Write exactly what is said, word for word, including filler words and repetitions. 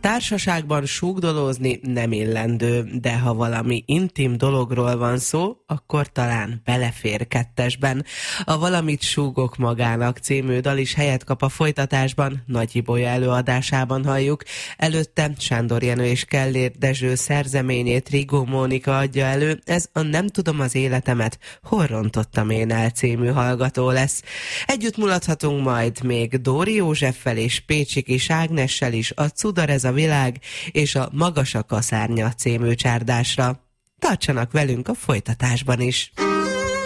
Társaságban súgdolózni nem illendő, de ha valami intim dologról van szó, akkor talán belefér kettesben. A Valamit súgok magának című dal is helyet kap a folytatásban, Nagy Ibolya előadásában halljuk. Előtte Sándor Jenő és Kellér Dezső szerzeményét Rigó Mónika adja elő, ez a Nem tudom az életemet, hol rontottam én el című hallgató lesz. Együtt mulathatunk majd még Dóri Józseffel és Pécsi Kis Ágnessel is a Cudar ez a világ és a Magas a kaszárnya című csárdásra. Tartsanak velünk a folytatásban is!